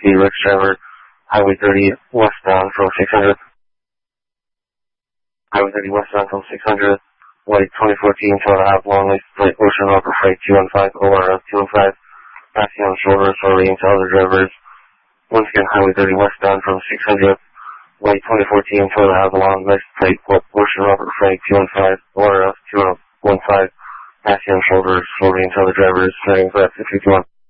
Key Rich driver, Highway 30 westbound from 600. Highway 30 westbound from 600. White 2014 2.5 long license plate, Ocean Harbor Freight 215 ORF 205. Passing on shoulders for reading to other drivers. Once again, Highway 30 westbound from 600. White 2014 2.5 long license plate, Ocean Harbor Freight 215 ORF 215. Passing on shoulders for reading to other drivers. Heading for exit 51.